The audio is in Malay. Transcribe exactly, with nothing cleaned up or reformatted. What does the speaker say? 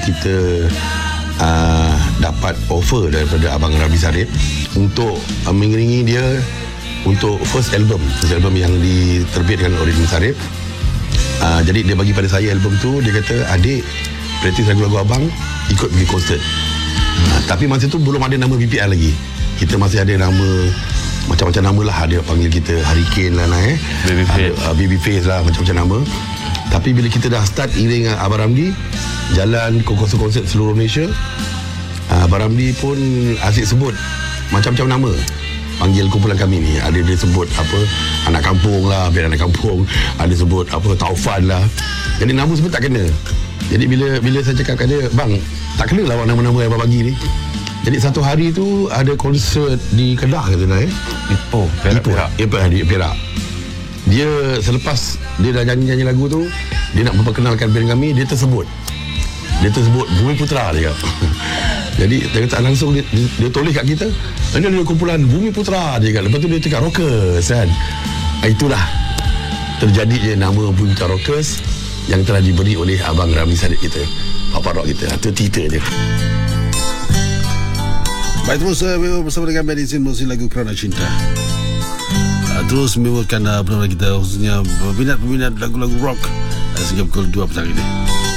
kita uh, dapat offer daripada Abang Ramli Sarip untuk uh, mengiringi dia untuk first album first album yang diterbitkan oleh Ramli Sarip. uh, Jadi dia bagi pada saya album tu. Dia kata, adik, praktis lagu-lagu abang, ikut pergi konsert. uh, Tapi masa tu belum ada nama B P R lagi. Kita masih ada nama macam-macam nama lah. Ada panggil kita Hurricane lah, nah, eh. Babyface, uh, Babyface lah, macam-macam nama. Tapi bila kita dah start iring Abang Ramli, jalan ke konsert-konsert seluruh Malaysia, uh, Abang Ramli pun asyik sebut macam-macam nama, panggil kumpulan kami ni. Ada dia sebut apa, anak kampung lah, biar anak kampung. Ada sebut apa, Taufan lah. Jadi nama sebut tak kena. Jadi bila bila saya cakap kat dia, bang, tak kena lah nama-nama yang abang bagi ni. Jadi satu hari tu ada konsert di Kedah kata dah, eh. Ipoh, Perak, Perak. Ya, Perak. Di Perak. Dia selepas dia dah nyanyi-nyanyi lagu tu, dia nak memperkenalkan band kami, dia tersebut. Dia tersebut Bumi Putra dia. Jadi dia kata langsung dia, dia, dia tulis kat kita, ini ada kumpulan Bumi Putra dia kata. Lepas tu dia cakap Rockers kan. Itulah terjadi je nama Bumi Putra Rockers yang telah diberi oleh Abang Ramli Sarip kita, Papa Rock kita. Itu cerita dia. Baik, terus uh, bersama dengan Medicine musik lagu Kerana Cinta. Uh, terus membawakan uh, pendengar kita, khususnya peminat-peminat lagu-lagu rock uh, sehingga pukul dua petang ini.